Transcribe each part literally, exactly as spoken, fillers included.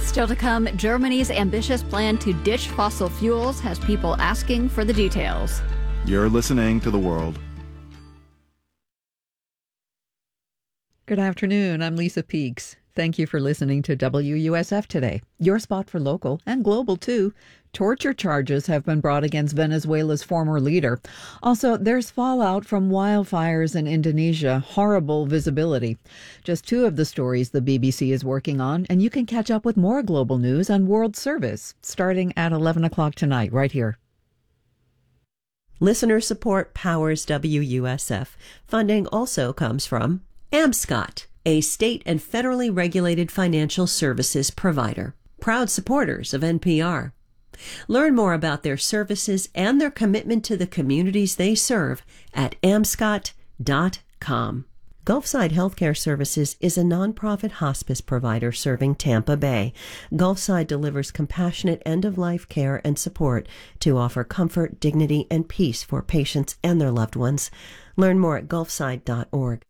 Still to come, Germany's ambitious plan to ditch fossil fuels has people asking for the details. You're listening to The World. Good afternoon. I'm Lisa Peeks. Thank you for listening to W U S F Today, your spot for local and global, too. Torture charges have been brought against Venezuela's former leader. Also, there's fallout from wildfires in Indonesia, horrible visibility. Just two of the stories the B B C is working on, and you can catch up with more global news on World Service starting at eleven o'clock tonight, right here. Listener support powers W U S F. Funding also comes from AmScot, a state and federally regulated financial services provider. Proud supporters of N P R. Learn more about their services and their commitment to the communities they serve at amscot dot com. Gulfside Healthcare Services is a nonprofit hospice provider serving Tampa Bay. Gulfside delivers compassionate end-of-life care and support to offer comfort, dignity, and peace for patients and their loved ones. Learn more at gulfside dot org.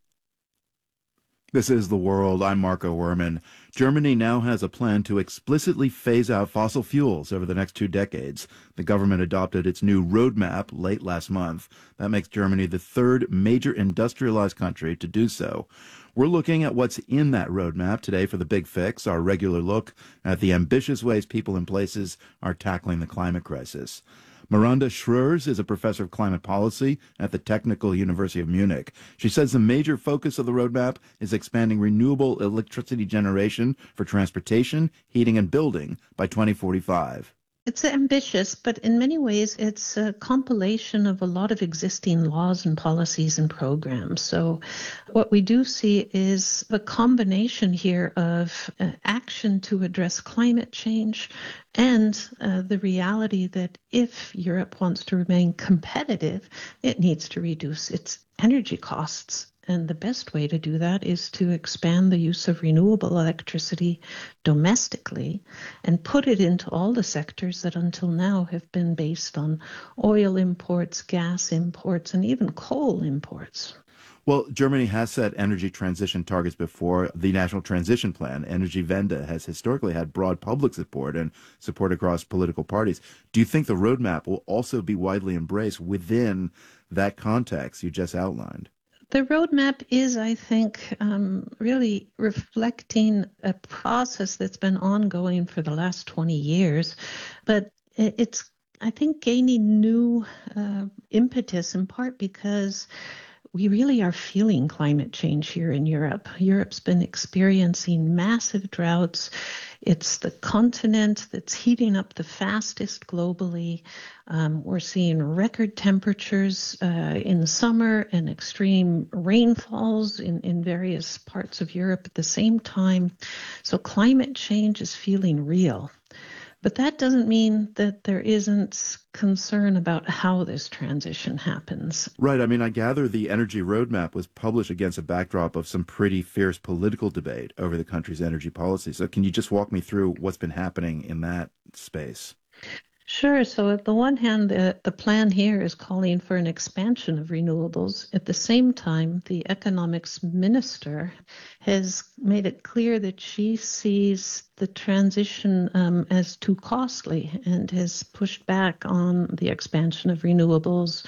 This is The World. I'm Marco Werman. Germany now has a plan to explicitly phase out fossil fuels over the next two decades. The government adopted its new roadmap late last month. That makes Germany the third major industrialized country to do so. We're looking at what's in that roadmap today for The Big Fix, our regular look at the ambitious ways people and places are tackling the climate crisis. Miranda Schreurs is a professor of climate policy at the Technical University of Munich. She says the major focus of the roadmap is expanding renewable electricity generation for transportation, heating, and building by twenty forty-five. It's ambitious, but in many ways it's a compilation of a lot of existing laws and policies and programs. So what we do see is a combination here of uh, action to address climate change and uh, the reality that if Europe wants to remain competitive, it needs to reduce its energy costs. And the best way to do that is to expand the use of renewable electricity domestically and put it into all the sectors that until now have been based on oil imports, gas imports, and even coal imports. Well, Germany has set energy transition targets before. The National Transition Plan, Energiewende, has historically had broad public support and support across political parties. Do you think the roadmap will also be widely embraced within that context you just outlined? The roadmap is, I think, um, really reflecting a process that's been ongoing for the last twenty years, but it's, I think, gaining new uh, impetus in part because we really are feeling climate change here in Europe. Europe's been experiencing massive droughts. It's the continent that's heating up the fastest globally. Um, we're seeing record temperatures uh, in the summer and extreme rainfalls in, in various parts of Europe at the same time. So climate change is feeling real. But that doesn't mean that there isn't concern about how this transition happens. Right. I mean, I gather the energy roadmap was published against a backdrop of some pretty fierce political debate over the country's energy policy. So can you just walk me through what's been happening in that space? Sure. So at the one hand, the, the plan here is calling for an expansion of renewables. At the same time, the economics minister has made it clear that she sees the transition um, as too costly and has pushed back on the expansion of renewables,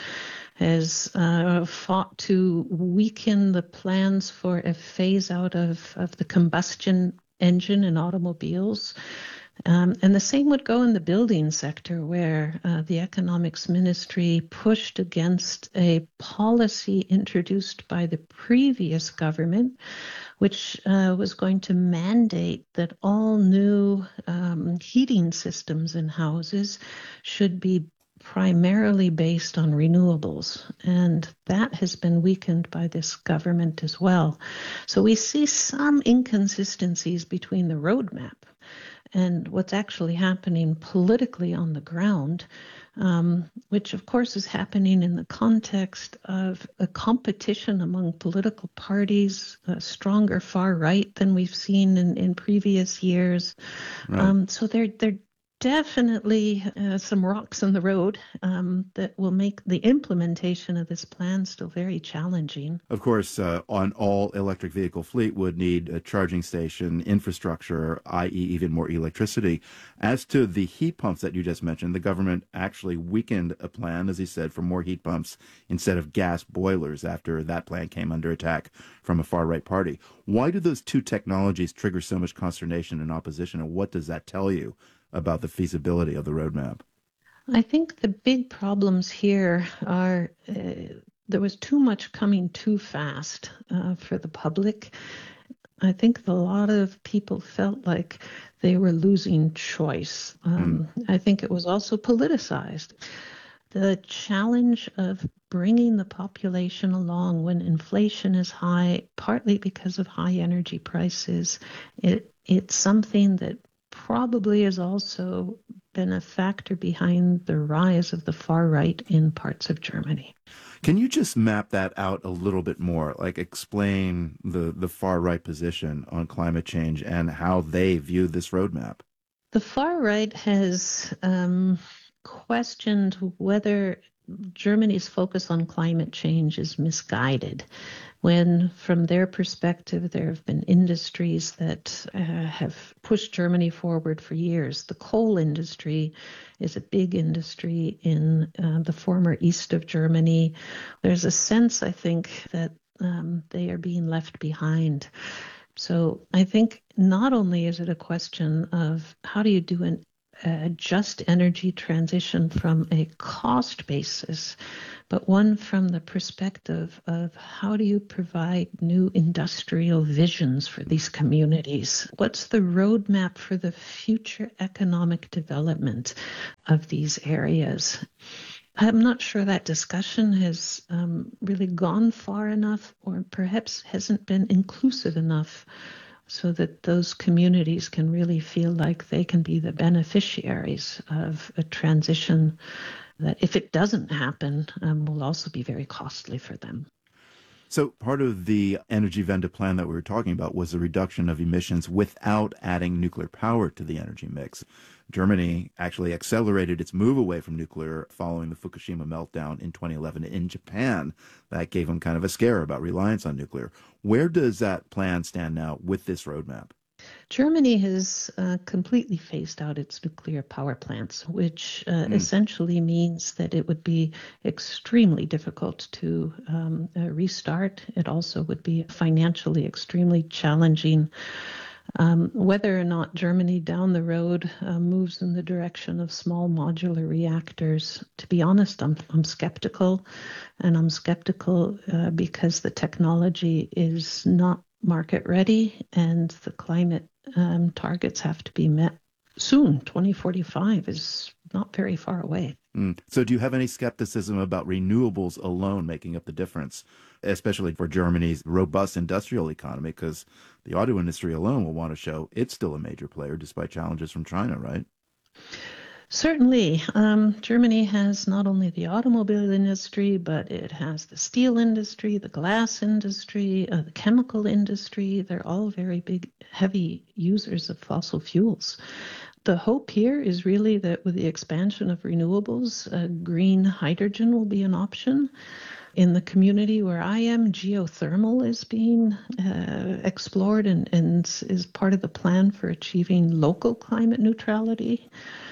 has uh, fought to weaken the plans for a phase out of, of the combustion engine in automobiles. Um, and the same would go in the building sector, where uh, the economics ministry pushed against a policy introduced by the previous government, which uh, was going to mandate that all new um, heating systems in houses should be primarily based on renewables. And that has been weakened by this government as well. So we see some inconsistencies between the roadmap and what's actually happening politically on the ground, um, which of course is happening in the context of a competition among political parties, a stronger far right than we've seen in, in previous years. Right. Um, so they're they're definitely uh, some rocks in the road um, that will make the implementation of this plan still very challenging. Of course, uh, on all electric vehicle fleet would need a charging station infrastructure, that is even more electricity. As to the heat pumps that you just mentioned, the government actually weakened a plan, as he said, for more heat pumps instead of gas boilers after that plan came under attack from a far-right party. Why do those two technologies trigger so much consternation and opposition, and what does that tell you about the feasibility of the roadmap? I think the big problems here are uh, there was too much coming too fast uh, for the public. I think a lot of people felt like they were losing choice. Um, mm. I think it was also politicized. The challenge of bringing the population along when inflation is high, partly because of high energy prices, it, it's something that probably has also been a factor behind the rise of the far right in parts of Germany. Can you just map that out a little bit more, like explain the, the far right position on climate change and how they view this roadmap? The far right has um, questioned whether Germany's focus on climate change is misguided, when from their perspective there have been industries that uh, have pushed Germany forward for years. The coal industry is a big industry in uh, the former east of Germany. There's a sense, I think, that um, they are being left behind. So I think not only is it a question of how do you do an a just energy transition from a cost basis, but one from the perspective of how do you provide new industrial visions for these communities? What's the roadmap for the future economic development of these areas? I'm not sure that discussion has um, really gone far enough, or perhaps hasn't been inclusive enough, so that those communities can really feel like they can be the beneficiaries of a transition that, if it doesn't happen, um, will also be very costly for them. So part of the Energiewende plan that we were talking about was the reduction of emissions without adding nuclear power to the energy mix. Germany actually accelerated its move away from nuclear following the Fukushima meltdown in twenty eleven in Japan. That gave them kind of a scare about reliance on nuclear. Where does that plan stand now with this roadmap? Germany has uh, completely phased out its nuclear power plants, which uh, mm. essentially means that it would be extremely difficult to um, uh, restart. It also would be financially extremely challenging. Um, whether or not Germany down the road uh, moves in the direction of small modular reactors, to be honest, I'm, I'm skeptical. And I'm skeptical uh, because the technology is not market ready and the climate um, targets have to be met soon. twenty forty-five is not very far away. Mm. So do you have any skepticism about renewables alone making up the difference, especially for Germany's robust industrial economy? Because the auto industry alone will want to show it's still a major player despite challenges from China, right? Certainly. Um, Germany has not only the automobile industry, but it has the steel industry, the glass industry, uh, the chemical industry. They're all very big, heavy users of fossil fuels. The hope here is really that with the expansion of renewables, uh, green hydrogen will be an option. In the community where I am, geothermal is being uh, explored and, and is part of the plan for achieving local climate neutrality.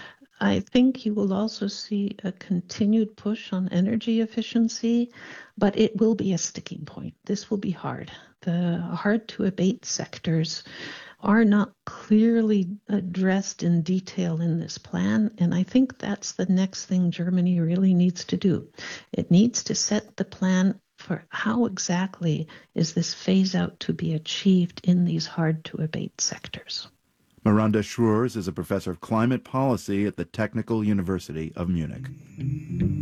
I think you will also see a continued push on energy efficiency, but it will be a sticking point. This will be hard. The hard-to-abate sectors are not clearly addressed in detail in this plan, and I think that's the next thing Germany really needs to do. It needs to set the plan for how exactly is this phase-out to be achieved in these hard-to-abate sectors. Miranda Schroers is a professor of climate policy at the Technical University of Munich.